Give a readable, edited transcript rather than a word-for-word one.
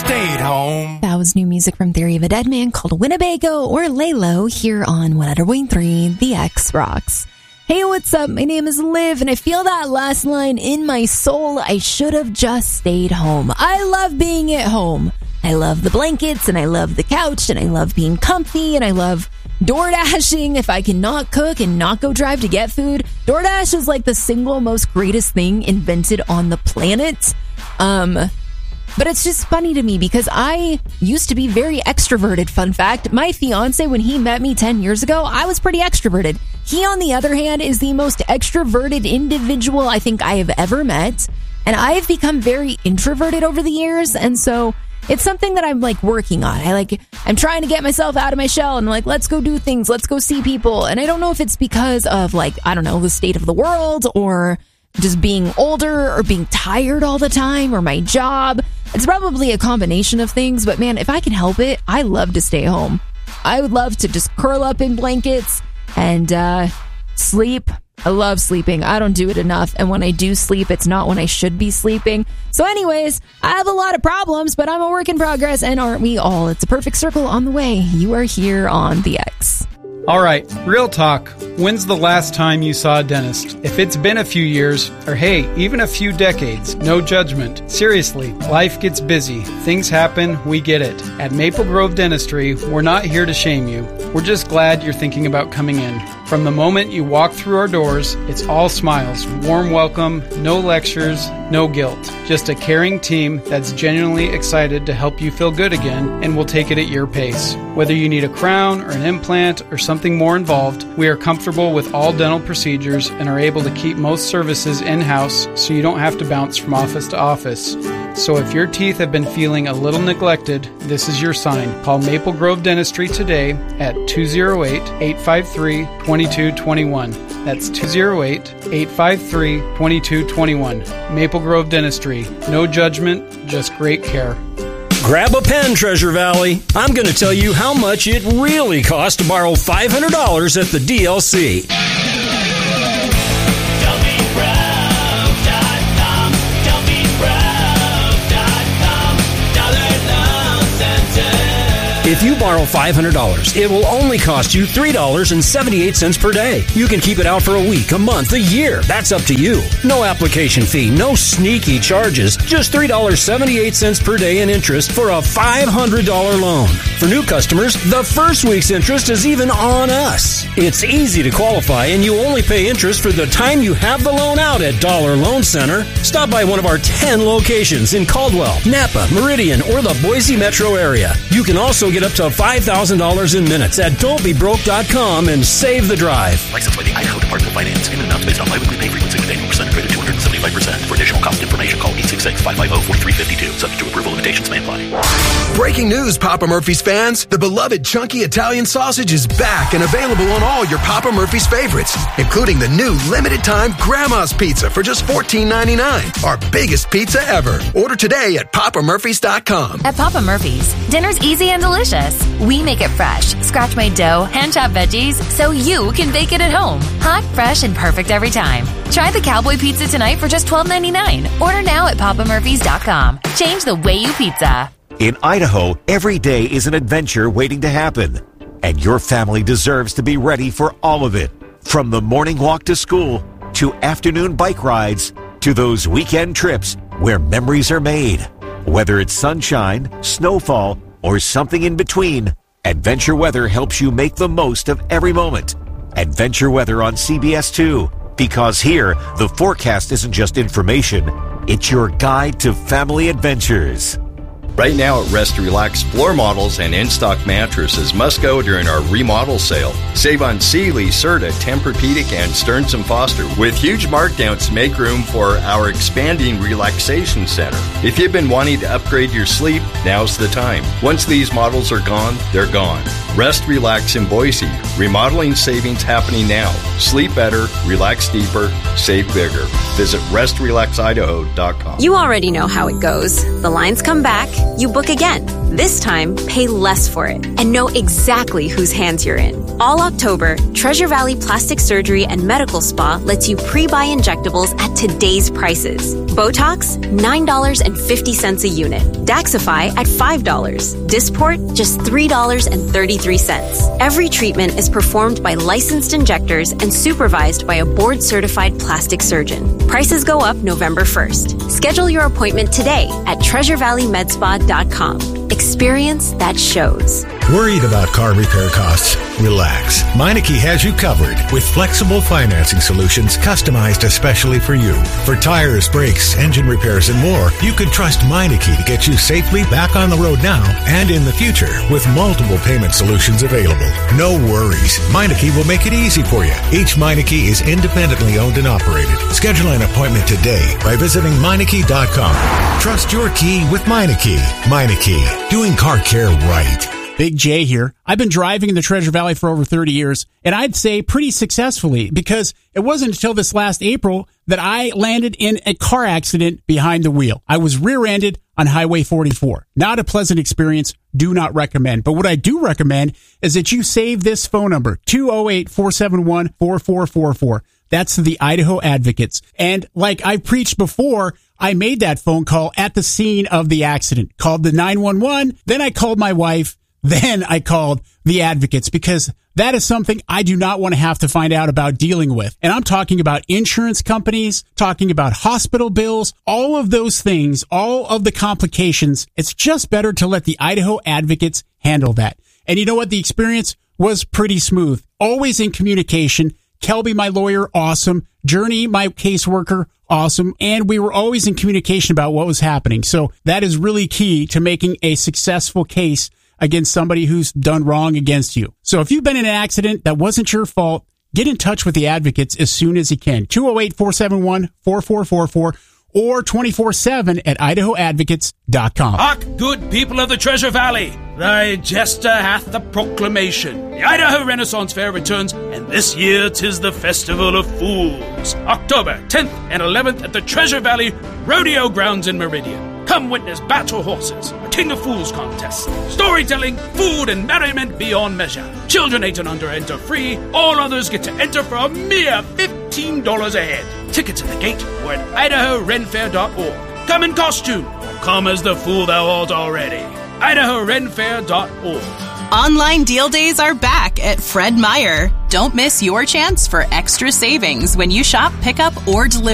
stayed home. That was new music from Theory of a Dead Man called Winnebago or Lay Low here on 100.3 The X Rocks. Hey, what's up? My name is Liv, and I feel that last line in my soul. I should have just stayed home. I love being at home. I love the blankets, and I love the couch, and I love being comfy, and I love DoorDashing if I cannot cook and not go drive to get food. DoorDash is like the single most greatest thing invented on the planet. But it's just funny to me because I used to be very extroverted. Fun fact, my fiance, when he met me 10 years ago, I was pretty extroverted. He, on the other hand, is the most extroverted individual I think I have ever met. And I've become very introverted over the years. And so it's something that I'm like working on. I'm trying to get myself out of my shell and like, let's go do things. Let's go see people. And I don't know if it's because of like, I don't know, the state of the world or just being older or being tired all the time or my job. It's probably a combination of things, but man, if I can help it, I love to stay home. I would love to just curl up in blankets and sleep. I love sleeping. I don't do it enough. And when I do sleep, it's not when I should be sleeping. So anyways, I have a lot of problems, but I'm a work in progress, and aren't we all? It's a perfect circle on the way. You are here on The X. All right, real talk. When's the last time you saw a dentist? If it's been a few years, or hey, even a few decades, no judgment. Seriously, life gets busy. Things happen, we get it. At Maple Grove Dentistry, we're not here to shame you. We're just glad you're thinking about coming in. From the moment you walk through our doors, it's all smiles, warm welcome, no lectures, no guilt. Just a caring team that's genuinely excited to help you feel good again, and will take it at your pace. Whether you need a crown or an implant or something more involved, we are comfortable with all dental procedures and are able to keep most services in-house so you don't have to bounce from office to office. So if your teeth have been feeling a little neglected, this is your sign. Call Maple Grove Dentistry today at 208-853-2221. That's 208-853-2221. Maple Grove Dentistry. No judgment, just great care. Grab a pen, Treasure Valley. I'm going to tell you how much it really costs to borrow $500 at the DLC. If you borrow $500, it will only cost you $3.78 per day. You can keep it out for a week, a month, a year. That's up to you. No application fee, no sneaky charges. Just $3.78 per day in interest for a $500 loan. For new customers, the first week's interest is even on us. It's easy to qualify, and you only pay interest for the time you have the loan out at Dollar Loan Center. Stop by one of our 10 locations in Caldwell, Napa, Meridian, or the Boise metro area. You can also get up to $5,000 in minutes at don'tbebroke.com and save the drive. Licensed by the Idaho Department of Finance. Payment amounts based on biweekly pay frequency with annual percent rate of 275%. For additional cost information, call 866-550-4352. Subject to approval, limitations may apply. Breaking news, Papa Murphy's fans. The beloved chunky Italian sausage is back and available on all your Papa Murphy's favorites, including the new limited-time Grandma's Pizza for just $14.99. Our biggest pizza ever. Order today at papamurphys.com. At Papa Murphy's, dinner's easy and delicious. We make it fresh, scratch-made dough, hand-chopped veggies, so you can bake it at home. Hot, fresh, and perfect every time. Try the Cowboy Pizza tonight for just $12.99. Order now at papamurphys.com. Change the way you pizza. In Idaho, every day is an adventure waiting to happen. And your family deserves to be ready for all of it. From the morning walk to school, to afternoon bike rides, to those weekend trips where memories are made. Whether it's sunshine, snowfall, or something in between, Adventure Weather helps you make the most of every moment. Adventure Weather on CBS 2, because here, the forecast isn't just information, it's your guide to family adventures. Right now at Rest Relax, floor models and in-stock mattresses must go during our remodel sale. Save on Sealy, Serta, Tempur-Pedic, and Stearns & Foster with huge markdowns to make room for our expanding relaxation center. If you've been wanting to upgrade your sleep, now's the time. Once these models are gone, they're gone. Rest Relax in Boise. Remodeling savings happening now. Sleep better, relax deeper, save bigger. Visit RestRelaxIdaho.com. You already know how it goes. The lines come back, you book again. This time, pay less for it and know exactly whose hands you're in. All October, Treasure Valley Plastic Surgery and Medical Spa lets you pre-buy injectables at today's prices. Botox, $9.50 a unit. Daxify at $5. Dysport, just $3.33. Every treatment is performed by licensed injectors and supervised by a board-certified plastic surgeon. Prices go up November 1st. Schedule your appointment today at TreasureValleyMedSpa.com. Experience that shows. Worried about car repair costs? Relax. Meineke has you covered with flexible financing solutions customized especially for you. For tires, brakes, engine repairs, and more, you can trust Meineke to get you safely back on the road now and in the future with multiple payment solutions available. No worries. Meineke will make it easy for you. Each Meineke is independently owned and operated. Schedule an appointment today by visiting Meineke.com. Trust your key with Meineke. Meineke, doing car care right. Big J here. I've been driving in the Treasure Valley for over 30 years, and I'd say pretty successfully, because it wasn't until this last April that I landed in a car accident behind the wheel. I was rear-ended on Highway 44. Not a pleasant experience. Do not recommend. But what I do recommend is that you save this phone number, 208-471-4444. That's the Idaho Advocates. And like I preached before, I made that phone call at the scene of the accident, called the 911, then I called my wife, then I called the Advocates, because that is something I do not want to have to find out about dealing with. And I'm talking about insurance companies, talking about hospital bills, all of those things, all of the complications. It's just better to let the Idaho Advocates handle that. And you know what? The experience was pretty smooth. Always in communication. Kelby, my lawyer, awesome. Journey, my caseworker, awesome. And we were always in communication about what was happening. So that is really key to making a successful case against somebody who's done wrong against you. So if you've been in an accident that wasn't your fault, get in touch with the Advocates as soon as you can. 208-471-4444 or 24/7 at idahoadvocates.com. Hark, good people of the Treasure Valley! Thy jester hath the proclamation. The Idaho Renaissance Fair returns, and this year 'tis the Festival of Fools. October 10th and 11th at the Treasure Valley Rodeo Grounds in Meridian. Come witness battle horses, a King of Fools contest, storytelling, food, and merriment beyond measure. Children 8 and under enter free. All others get to enter for a mere $15 a head. Tickets at the gate or at idahorenfair.org. Come in costume, or come as the fool thou art already. idahorenfair.org. Online deal days are back at Fred Meyer. Don't miss your chance for extra savings when you shop, pick up, or deliver